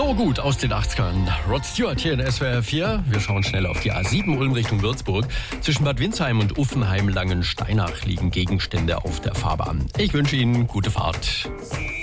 Saugut aus den 80ern. Rod Stewart hier in SWR 4. Wir schauen schnell auf die A7 Ulm Richtung Würzburg. Zwischen Bad Windsheim und Uffenheim-Langensteinach liegen Gegenstände auf der Fahrbahn. Ich wünsche Ihnen gute Fahrt.